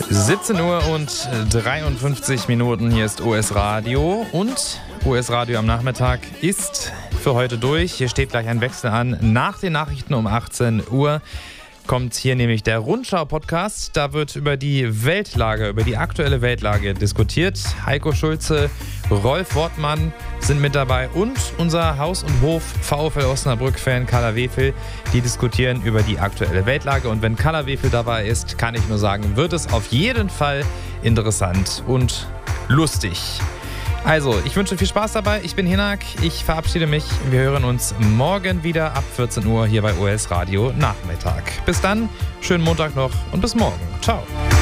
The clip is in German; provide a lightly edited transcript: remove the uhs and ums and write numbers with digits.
17 Uhr und 53 Minuten. Hier ist US Radio und US Radio am Nachmittag ist für heute durch. Hier steht gleich ein Wechsel an. Nach den Nachrichten um 18 Uhr kommt hier nämlich der Rundschau-Podcast. Da wird über die Weltlage, über die aktuelle Weltlage diskutiert. Heiko Schulze, Rolf Wortmann sind mit dabei und unser Haus- und Hof-VfL Osnabrück-Fan Carla Wefel. Die diskutieren über die aktuelle Weltlage. Und wenn Carla Wefel dabei ist, kann ich nur sagen, wird es auf jeden Fall interessant und lustig. Also, ich wünsche viel Spaß dabei. Ich bin Hinak, ich verabschiede mich. Wir hören uns morgen wieder ab 14 Uhr hier bei US Radio Nachmittag. Bis dann, schönen Montag noch und bis morgen. Ciao.